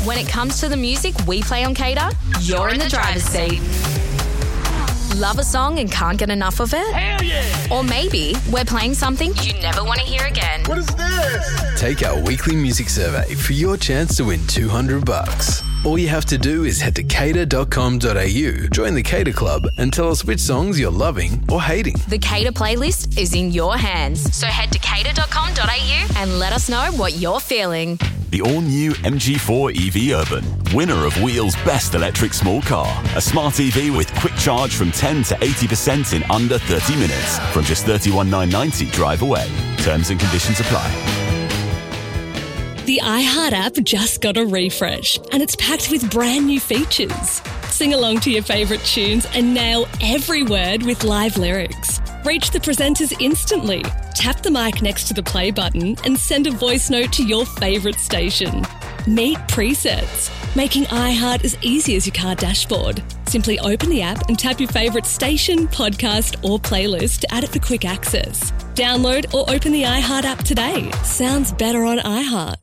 When it comes to the music we play on Cater, you're in the driver's seat. Love a song and can't get enough of it? Hell yeah! Or maybe we're playing something you never want to hear again. What is this? Take our weekly music survey for your chance to win $200. All you have to do is head to cater.com.au, join the Cater Club, and tell us which songs you're loving or hating. The Cater playlist is in your hands. So head to cater.com.au and let us know what you're feeling. The all-new MG4 EV Urban, winner of Wheel's Best Electric Small Car. A smart EV with quick charge from 10 to 80% in under 30 minutes. From just $31,990 drive away. Terms and conditions apply. The iHeart app just got a refresh and it's packed with brand new features. Sing along to your favourite tunes and nail every word with live lyrics. Reach the presenters instantly. Tap the mic next to the play button and send a voice note to your favourite station. Meet presets, making iHeart as easy as your car dashboard. Simply open the app and tap your favourite station, podcast or playlist to add it for quick access. Download or open the iHeart app today. Sounds better on iHeart.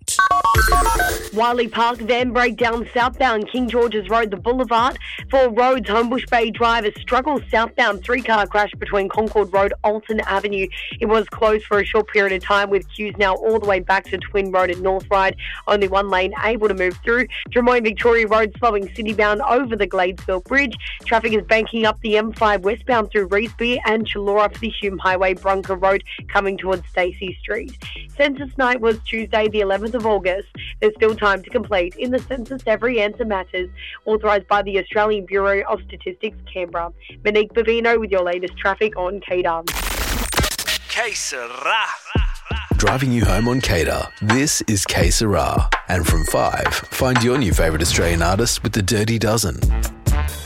Wiley Park then break down southbound King George's Road, the Boulevard. For roads, Homebush Bay drivers struggle southbound three-car crash between Concord Road, Alton Avenue. It was closed for a short period of time with queues now all the way back to Twin Road at North Ryde. Only one lane able to move through. Drummoyne Victoria Road slowing city-bound over the Gladesville Bridge. Traffic is banking up the M5 westbound through Reesby and Chullora for the Hume Highway, Brunker Road coming towards Stacey Street. Census night was Tuesday the 11th of August. There's still time to complete. In the census, every answer matters. Authorised by the Australian Bureau of Statistics, Canberra. Monique Bavino with your latest traffic on Cater. Que sera? Driving you home on Cater, this is Que Sera. And from 5, find your new favourite Australian artist with the Dirty Dozen.